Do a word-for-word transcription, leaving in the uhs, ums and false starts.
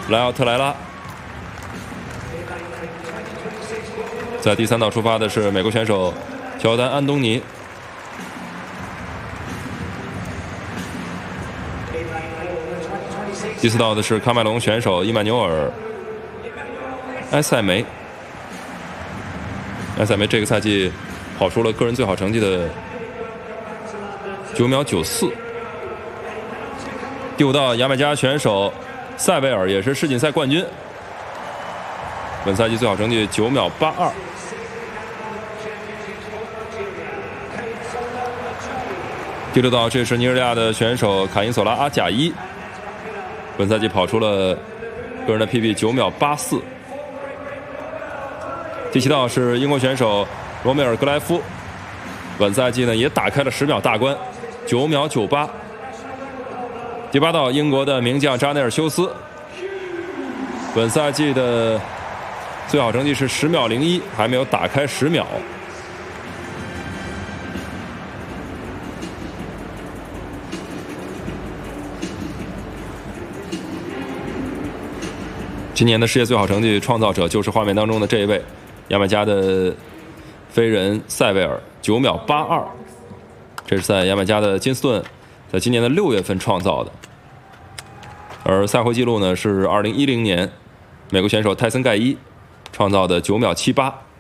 莱奥特莱拉。在第三道出发的是美国选手乔丹·安东尼。第四道的是喀麦隆选手伊曼纽尔·埃塞梅。埃塞梅这个赛季跑出了个人最好成绩的九秒九四。第五道牙买加选手塞维尔也是世锦赛冠军，本赛季最好成绩九秒八二。第六道，这是尼日利亚的选手卡因索拉阿贾伊，本赛季跑出了个人的 P B 九秒八四。第七道是英国选手罗梅尔格莱夫，本赛季呢也打开了十秒大关，九秒九八。第八道，英国的名将扎内尔修斯，本赛季的最好成绩是十秒零一，还没有打开十秒。今年的世界最好成绩创造者就是画面当中的这一位，牙买加的飞人塞维尔，九秒八二，这是在牙买加的金斯顿，在今年的六月份创造的。而赛会纪录呢是二零一零年美国选手泰森盖伊创造的九秒七八。